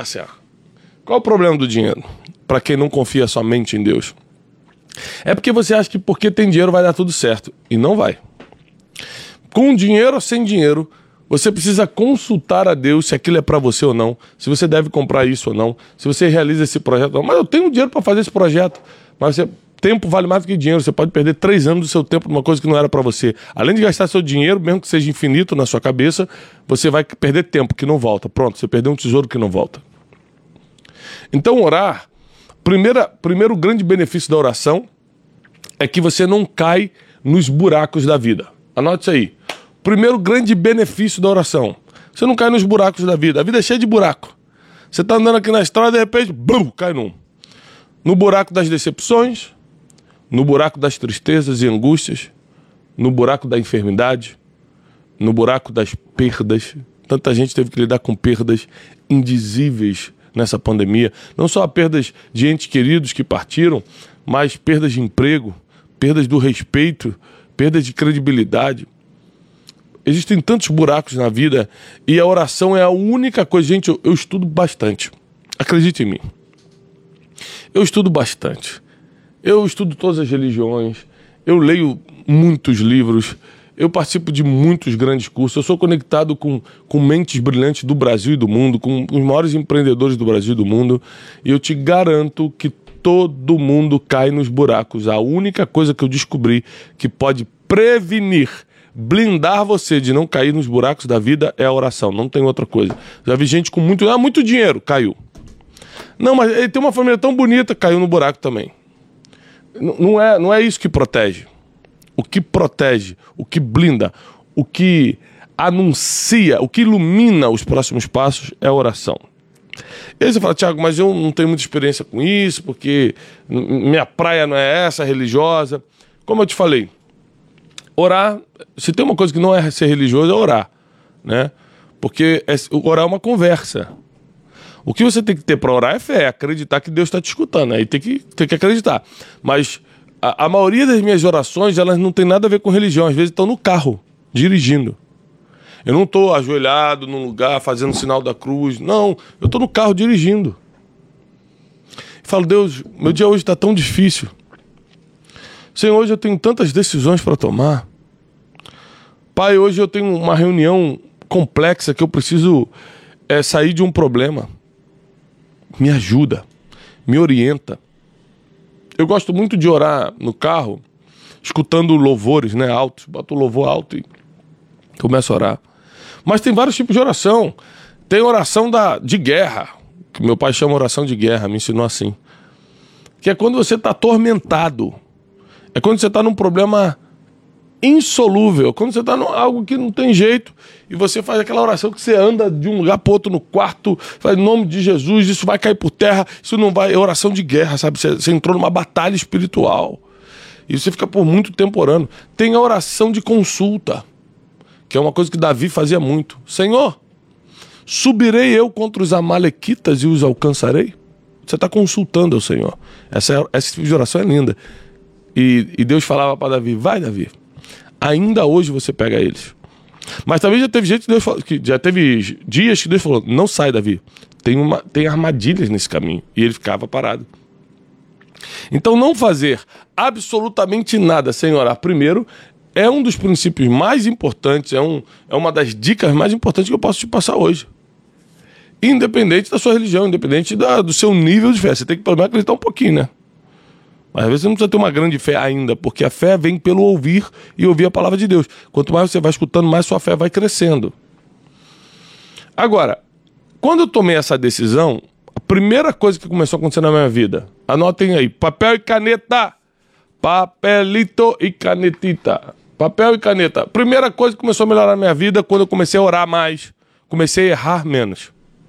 Assim, ó. Qual o problema do dinheiro? Para quem não confia somente em Deus. É porque você acha que porque tem dinheiro vai dar tudo certo. E não vai. Com dinheiro ou sem dinheiro, você precisa consultar a Deus se aquilo é para você ou não, se você deve comprar isso ou não, se você realiza esse projeto ou não. Mas eu tenho dinheiro para fazer esse projeto. Mas tempo vale mais do que dinheiro. Você pode perder 3 anos do seu tempo numa coisa que não era para você. Além de gastar seu dinheiro, mesmo que seja infinito na sua cabeça, você vai perder tempo que não volta. Pronto, você perdeu um tesouro que não volta. Então orar, primeiro grande benefício da oração é que você não cai nos buracos da vida. Anote isso aí. Primeiro grande benefício da oração. Você não cai nos buracos da vida. A vida é cheia de buraco. Você está andando aqui na estrada e de repente, blum, cai num. No buraco das decepções, no buraco das tristezas e angústias, no buraco da enfermidade, no buraco das perdas. Tanta gente teve que lidar com perdas indizíveis nessa pandemia. Não só perdas de entes queridos que partiram, mas perdas de emprego, perdas do respeito, perdas de credibilidade. Existem tantos buracos na vida e a oração é a única coisa. Gente, eu estudo bastante. Acredite em mim. Eu estudo bastante. Eu estudo todas as religiões. Eu leio muitos livros. Eu participo de muitos grandes cursos. Eu sou conectado com mentes brilhantes do Brasil e do mundo, com os maiores empreendedores do Brasil e do mundo. E eu te garanto que todo mundo cai nos buracos. A única coisa que eu descobri que pode prevenir, blindar você de não cair nos buracos da vida é a oração. Não tem outra coisa. Já vi gente com muito dinheiro, caiu. Não, mas ele tem uma família tão bonita, caiu no buraco também. Não é isso que protege. O que protege, o que blinda, o que anuncia, o que ilumina os próximos passos é a oração. E aí você fala, Thiago, mas eu não tenho muita experiência com isso, porque minha praia não é essa, religiosa. Como eu te falei, orar, se tem uma coisa que não é ser religioso, é orar, né? Porque orar é uma conversa. O que você tem que ter para orar é fé, acreditar que Deus está te escutando. Aí tem que acreditar. Mas a maioria das minhas orações, elas não tem nada a ver com religião. Às vezes estão no carro, dirigindo. Eu não estou ajoelhado num lugar, fazendo o sinal da cruz. Não, eu estou no carro dirigindo. E falo, Deus, meu dia hoje está tão difícil. Senhor, hoje eu tenho tantas decisões para tomar. Pai, hoje eu tenho uma reunião complexa que eu preciso sair de um problema. Me ajuda, me orienta. Eu gosto muito de orar no carro, escutando louvores, né, altos. Boto o louvor alto e começo a orar. Mas tem vários tipos de oração. Tem oração de guerra, que meu pai chama oração de guerra, me ensinou assim. Que é quando você está atormentado. É quando você está num problema insolúvel, quando você está em algo que não tem jeito, e você faz aquela oração que você anda de um lugar para outro no quarto, faz em nome de Jesus, isso vai cair por terra, isso não vai, é oração de guerra, sabe? Você entrou numa batalha espiritual, e você fica por muito tempo orando. Tem a oração de consulta, que é uma coisa que Davi fazia muito. Senhor, subirei eu contra os amalequitas e os alcançarei? Você está consultando ao Senhor. Esse tipo de oração é linda. E Deus falava para Davi, vai Davi, ainda hoje você pega eles. Mas também já teve gente que já teve dias que Deus falou, não sai Davi, tem armadilhas nesse caminho. E ele ficava parado. Então não fazer absolutamente nada sem orar primeiro é um dos princípios mais importantes, é uma das dicas mais importantes que eu posso te passar hoje. Independente da sua religião, independente do seu nível de fé. Você tem que pelo menos acreditar um pouquinho, né? Mas às vezes você não precisa ter uma grande fé ainda, porque a fé vem pelo ouvir e ouvir a palavra de Deus. Quanto mais você vai escutando, mais sua fé vai crescendo. Agora, quando eu tomei essa decisão, a primeira coisa que começou a acontecer na minha vida, anotem aí, papel e caneta, papelito e canetita, papel e caneta. Primeira coisa que começou a melhorar na minha vida, quando eu comecei a orar mais, comecei a errar menos.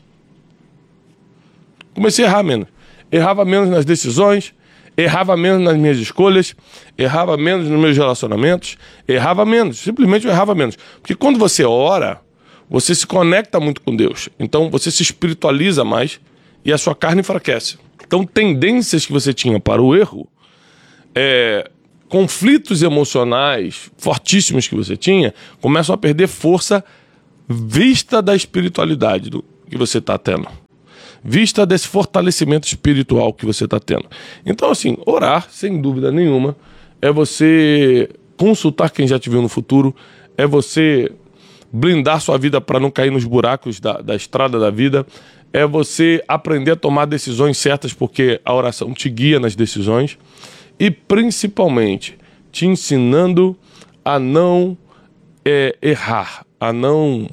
Comecei a errar menos. Errava menos nas decisões, errava menos nas minhas escolhas, errava menos nos meus relacionamentos, errava menos, simplesmente eu errava menos. Porque quando você ora, você se conecta muito com Deus. Então você se espiritualiza mais e a sua carne enfraquece. Então tendências que você tinha para o erro, conflitos emocionais fortíssimos que você tinha, começam a perder força vista da espiritualidade que você está tendo. vista desse fortalecimento espiritual que você está tendo. Então, assim, orar, sem dúvida nenhuma, é você consultar quem já te viu no futuro, é você blindar sua vida para não cair nos buracos da estrada da vida, é você aprender a tomar decisões certas, porque a oração te guia nas decisões, e principalmente te ensinando a não errar, a não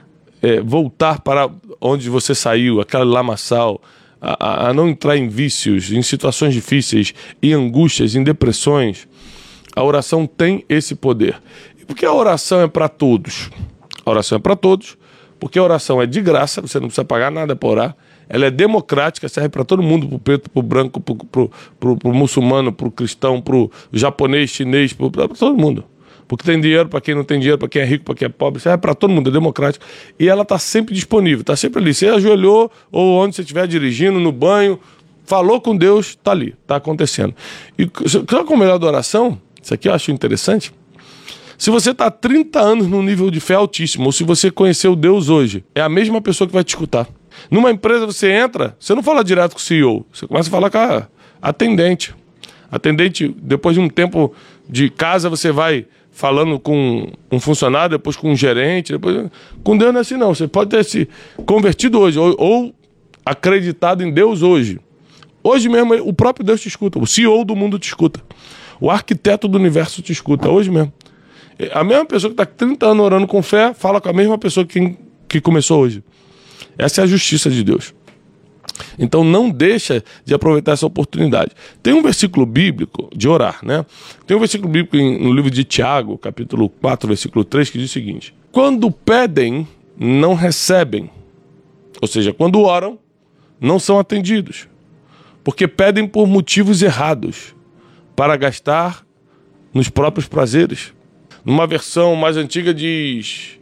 voltar para onde você saiu, aquele lamaçal, a não entrar em vícios, em situações difíceis, em angústias, em depressões. A oração tem esse poder. E por que a oração é para todos? A oração é para todos, porque a oração é de graça, você não precisa pagar nada para orar. Ela é democrática, serve para todo mundo, para o preto, para o branco, para o muçulmano, para o cristão, para o japonês, chinês, para todo mundo. Porque tem dinheiro para quem não tem dinheiro, para quem é rico, para quem é pobre, serve para todo mundo, é democrática. E ela está sempre disponível, está sempre ali. Você ajoelhou ou onde você estiver dirigindo, no banho, falou com Deus, está ali, está acontecendo. E sabe qual é o melhor da oração? Isso aqui eu acho interessante. Se você está há 30 anos num nível de fé altíssimo, ou se você conheceu Deus hoje, é a mesma pessoa que vai te escutar. Numa empresa você entra, você não fala direto com o CEO, você começa a falar com a atendente. Atendente, depois de um tempo de casa, você vai falando com um funcionário, depois com um gerente, depois... Com Deus não é assim não, você pode ter se convertido hoje, ou acreditado em Deus hoje. Hoje mesmo o próprio Deus te escuta, o CEO do mundo te escuta, o arquiteto do universo te escuta, hoje mesmo. A mesma pessoa que está 30 anos orando com fé, fala com a mesma pessoa que começou hoje. Essa é a justiça de Deus. Então não deixa de aproveitar essa oportunidade. Tem um versículo bíblico de orar, né? Tem um versículo bíblico no livro de Tiago, capítulo 4, versículo 3, que diz o seguinte: quando pedem, não recebem. Ou seja, quando oram, não são atendidos. Porque pedem por motivos errados, para gastar nos próprios prazeres. Numa versão mais antiga diz: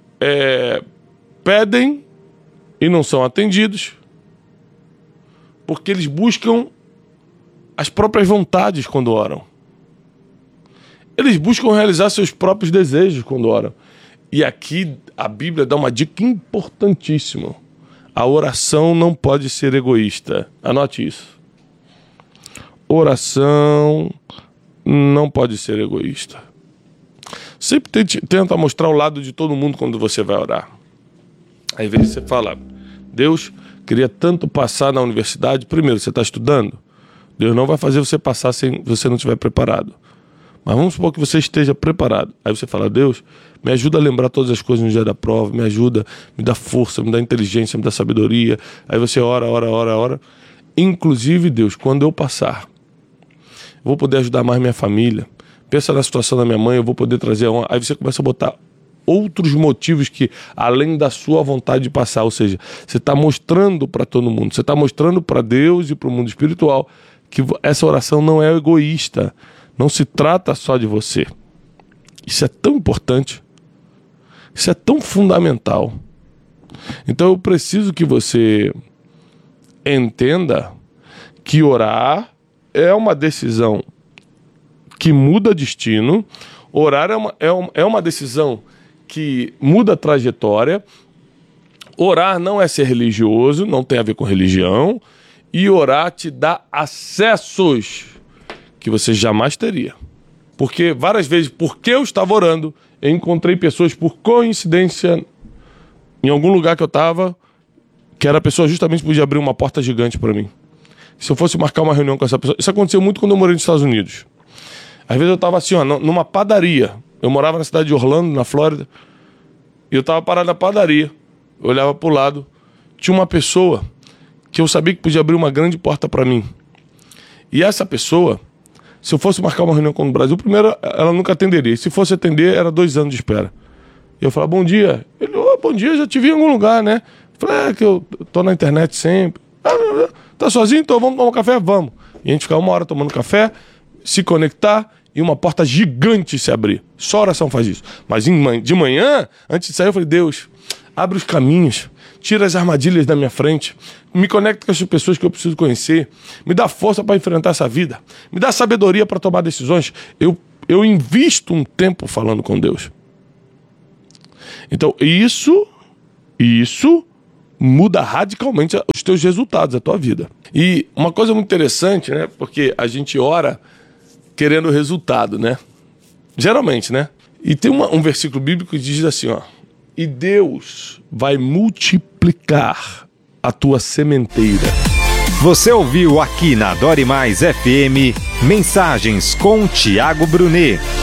pedem e não são atendidos, porque eles buscam as próprias vontades quando oram. Eles buscam realizar seus próprios desejos quando oram. E aqui a Bíblia dá uma dica importantíssima. A oração não pode ser egoísta. Anote isso. Oração não pode ser egoísta. Sempre tenta mostrar o lado de todo mundo quando você vai orar. Às vezes você fala: Deus, queria tanto passar na universidade. Primeiro, você está estudando? Deus não vai fazer você passar se você não estiver preparado. Mas vamos supor que você esteja preparado. Aí você fala: Deus, me ajuda a lembrar todas as coisas no dia da prova, me ajuda, me dá força, me dá inteligência, me dá sabedoria. Aí você ora. Inclusive, Deus, quando eu passar, vou poder ajudar mais minha família. Pensa na situação da minha mãe, eu vou poder trazer uma... Aí você começa a botar outros motivos que, além da sua vontade de passar, ou seja, você está mostrando para todo mundo, você está mostrando para Deus e para o mundo espiritual que essa oração não é egoísta, não se trata só de você. Isso é tão importante, isso é tão fundamental. Então eu preciso que você entenda que orar é uma decisão que muda destino. Orar é uma decisão que muda a trajetória. Orar não é ser religioso, não tem a ver com religião. E orar te dá acessos que você jamais teria. Porque várias vezes, porque eu estava orando, eu encontrei pessoas por coincidência em algum lugar que eu estava, que era a pessoa justamente que podia abrir uma porta gigante para mim. Se eu fosse marcar uma reunião com essa pessoa... Isso aconteceu muito quando eu morei nos Estados Unidos. Às vezes eu estava assim, numa padaria. Eu morava na cidade de Orlando, na Flórida. E eu estava parado na padaria. Eu olhava para o lado. Tinha uma pessoa que eu sabia que podia abrir uma grande porta para mim. E essa pessoa, se eu fosse marcar uma reunião com o Brasil, primeiro ela nunca atenderia. E se fosse atender, era 2 anos de espera. E eu falava: bom dia. Ele: bom dia, já te vi em algum lugar, né? Eu falei: que eu tô na internet sempre. Tá sozinho? Então vamos tomar um café? Vamos. E a gente ficava 1 hora tomando café, se conectar e uma porta gigante se abrir. Só a oração faz isso. Mas de manhã, antes de sair, eu falei: Deus, abre os caminhos, tira as armadilhas da minha frente, me conecta com as pessoas que eu preciso conhecer, me dá força para enfrentar essa vida, me dá sabedoria para tomar decisões. Eu invisto um tempo falando com Deus. Então, isso muda radicalmente os teus resultados, a tua vida. E uma coisa muito interessante, né? Porque a gente ora querendo resultado, né? Geralmente, né? E tem um versículo bíblico que diz assim, ó: e Deus vai multiplicar a tua sementeira. Você ouviu aqui na Dore Mais FM Mensagens com Tiago Brunet.